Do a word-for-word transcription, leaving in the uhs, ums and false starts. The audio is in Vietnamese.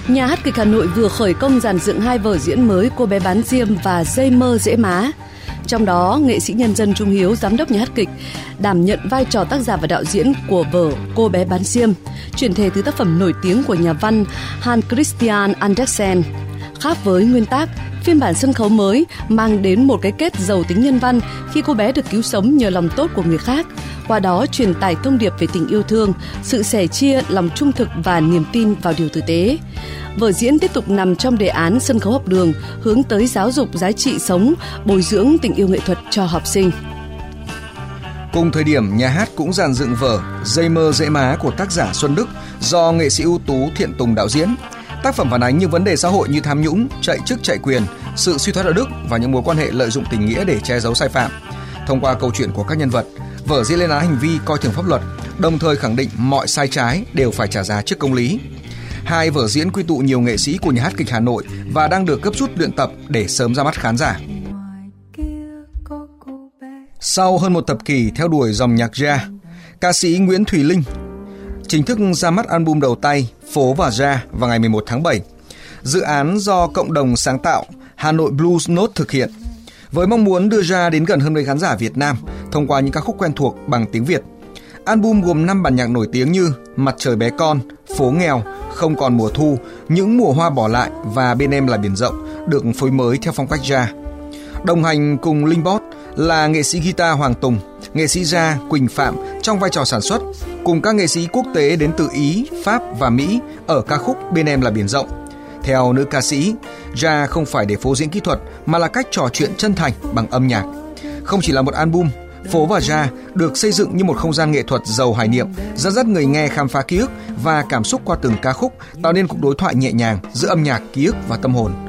Nhà hát kịch Hà Nội vừa khởi công dàn dựng hai vở diễn mới Cô bé bán xiêm và Dây mơ dễ má. Trong đó, nghệ sĩ nhân dân Trung Hiếu, giám đốc nhà hát kịch, đảm nhận vai trò tác giả và đạo diễn của vở Cô bé bán xiêm, chuyển thể từ tác phẩm nổi tiếng của nhà văn Hans Christian Andersen. Khác với nguyên tác, phiên bản sân khấu mới mang đến một cái kết giàu tính nhân văn khi cô bé được cứu sống nhờ lòng tốt của người khác, qua đó truyền tải thông điệp về tình yêu thương, sự sẻ chia, lòng trung thực và niềm tin vào điều tử tế. Vở diễn tiếp tục nằm trong đề án sân khấu học đường hướng tới giáo dục giá trị sống, bồi dưỡng tình yêu nghệ thuật cho học sinh. Cùng thời điểm, nhà hát cũng dàn dựng vở Dây mơ dễ má của tác giả Xuân Đức do nghệ sĩ ưu tú Thiện Tùng đạo diễn. Tác phẩm phản ánh những vấn đề xã hội như tham nhũng, chạy chức chạy quyền, sự suy thoái đạo đức và những mối quan hệ lợi dụng tình nghĩa để che giấu sai phạm. Thông qua câu chuyện của các nhân vật, vở diễn lên án hành vi coi thường pháp luật, đồng thời khẳng định mọi sai trái đều phải trả giá trước công lý. Hai vở diễn quy tụ nhiều nghệ sĩ của nhà hát kịch Hà Nội và đang được gấp rút luyện tập để sớm ra mắt khán giả. Sau hơn một thập kỷ theo đuổi dòng nhạc jazz, ca sĩ Nguyễn Thùy Linh chính thức ra mắt album đầu tay Phố và Jazz vào ngày mười một tháng bảy. Dự án do cộng đồng sáng tạo Hà Nội Blues Note thực hiện, với mong muốn đưa ra đến gần hơn với khán giả Việt Nam thông qua những ca khúc quen thuộc bằng tiếng Việt. Album gồm năm bản nhạc nổi tiếng như Mặt trời bé con, Phố nghèo, Không còn mùa thu, Những mùa hoa bỏ lại và Bên em là biển rộng, được phối mới theo phong cách jazz. Đồng hành cùng Linh Bot là nghệ sĩ guitar Hoàng Tùng, nghệ sĩ jazz Quỳnh Phạm trong vai trò sản xuất, cùng các nghệ sĩ quốc tế đến từ Ý, Pháp và Mỹ ở ca khúc Bên em là biển rộng. Theo nữ ca sĩ, jazz không phải để phô diễn kỹ thuật mà là cách trò chuyện chân thành bằng âm nhạc. Không chỉ là một album, Phố và Jazz được xây dựng như một không gian nghệ thuật giàu hoài niệm, dẫn dắt người nghe khám phá ký ức và cảm xúc qua từng ca khúc, tạo nên cuộc đối thoại nhẹ nhàng giữa âm nhạc, ký ức và tâm hồn.